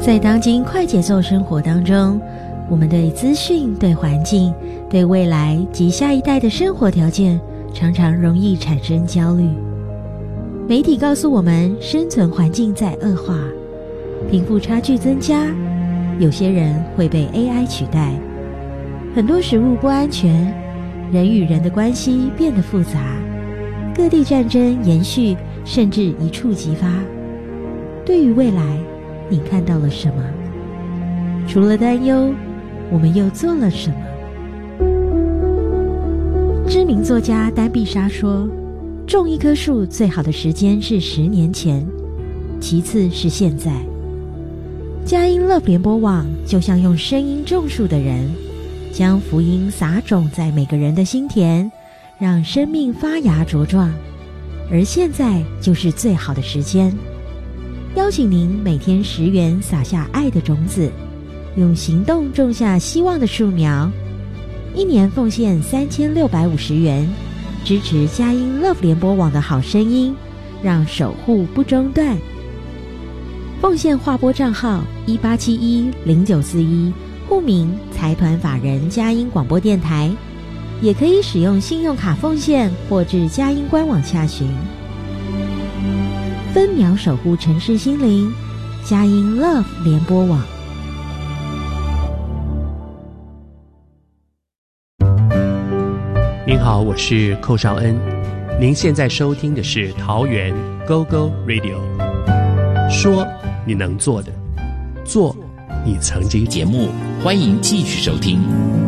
在当今快节奏生活当中，我们对资讯、对环境、对未来及下一代的生活条件常常容易产生焦虑。媒体告诉我们生存环境在恶化，贫富差距增加，有些人会被 AI 取代，很多食物不安全，人与人的关系变得复杂，各地战争延续，甚至一触即发。对于未来，你看到了什么？除了担忧，我们又做了什么？知名作家丹碧莎说，种一棵树最好的时间是10年前，其次是现在。佳音 Love 联播网就像用声音种树的人，将福音撒种在每个人的心田，让生命发芽茁壮。而现在就是最好的时间，邀请您每天10元撒下爱的种子，用行动种下希望的树苗。1年奉献3650元，支持佳音 Love 联播网的好声音，让守护不中断。奉献划拨账号18710941，户名财团法人佳音广播电台，也可以使用信用卡奉献或至佳音官网下询。分秒守护城市心灵，佳音 Love 联播网。 您好，我是寇绍恩，您现在收听的是桃园 GoGo Radio， 说你能做的，做你曾经。 节目欢迎继续收听。